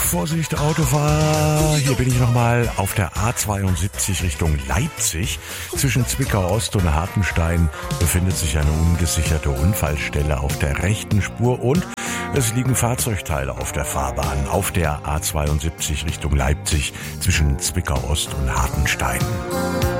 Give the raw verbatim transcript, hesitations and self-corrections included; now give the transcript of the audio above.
Vorsicht, Autofahrer. Hier bin ich nochmal auf der A zweiundsiebzig Richtung Leipzig. Zwischen Zwickau Ost und Hartenstein befindet sich eine ungesicherte Unfallstelle auf der rechten Spur und es liegen Fahrzeugteile auf der Fahrbahn auf der A zweiundsiebzig Richtung Leipzig zwischen Zwickau Ost und Hartenstein.